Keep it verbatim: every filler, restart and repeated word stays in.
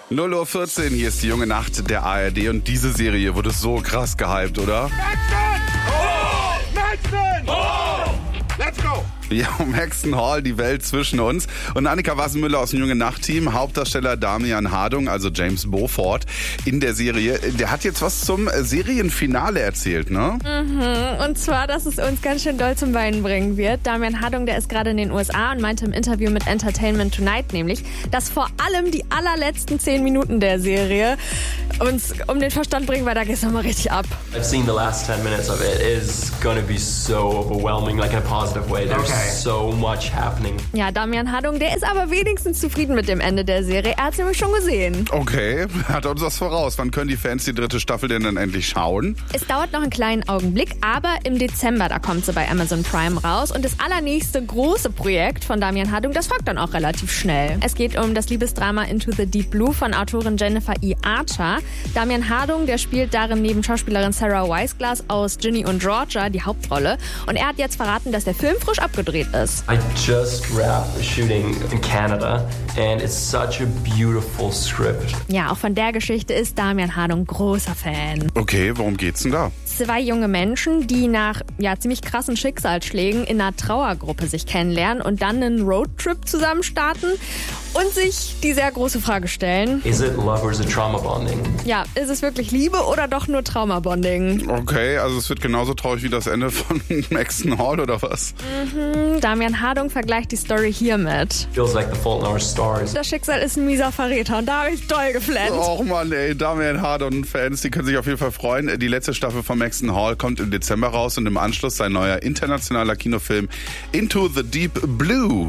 null Uhr vierzehn, hier ist die junge Nacht der A R D und diese Serie wurde so krass gehypt, oder? Oh! Maxton! Oh! Let's go! Ja, Maxton Hall, die Welt zwischen uns. Und Annika Wassenmüller aus dem Junge Nacht-Team, Hauptdarsteller Damian Hardung, also James Beaufort, in der Serie. Der hat jetzt was zum Serienfinale erzählt, ne? Mhm, und zwar, dass es uns ganz schön doll zum Weinen bringen wird. Damian Hardung, der ist gerade in den U S A und meinte im Interview mit Entertainment Tonight nämlich, dass vor allem die allerletzten zehn Minuten der Serie uns um den Verstand bringen, weil da geht's nochmal richtig ab. I've seen the last ten minutes of it. It is gonna be so overwhelming, like in a positive way. There's Okay. so much happening. Ja, Damian Hardung, der ist aber wenigstens zufrieden mit dem Ende der Serie. Er hat's nämlich schon gesehen. Okay, hat uns was voraus. Wann können die Fans die dritte Staffel denn dann endlich schauen? Es dauert noch einen kleinen Augenblick, aber im Dezember, da kommt sie bei Amazon Prime raus. Und das allernächste große Projekt von Damian Hardung, das folgt dann auch relativ schnell. Es geht um das Liebesdrama Into the Deep Blue von Autorin Jennifer E. Archer. Damian Hardung, der spielt darin neben Schauspielerin Sarah Weisglass aus Ginny und Georgia die Hauptrolle. Und er hat jetzt verraten, dass der Film frisch abgedreht ist. I just wrapped shooting in Canada and it's such a beautiful script. Ja, auch von der Geschichte ist Damian Hardung großer Fan. Okay, worum geht's denn da? Zwei junge Menschen, die nach ja, ziemlich krassen Schicksalsschlägen in einer Trauergruppe sich kennenlernen und dann einen Roadtrip zusammen starten und sich die sehr große Frage stellen. Is it love or is it trauma bonding? Ja, ist es wirklich Liebe oder doch nur Traumabonding? Okay, also es wird genauso traurig wie das Ende von Maxton Hall oder was? Mhm, Damian Hardung vergleicht die Story hiermit. Feels like the fault in our stars. Das Schicksal ist ein mieser Verräter und da habe ich doll geflennt. Och man, ey, Damian Hardung-Fans, die können sich auf jeden Fall freuen. Die letzte Staffel von Maxton Hall kommt im Dezember raus und im Anschluss sein neuer internationaler Kinofilm Into the Deep Blue.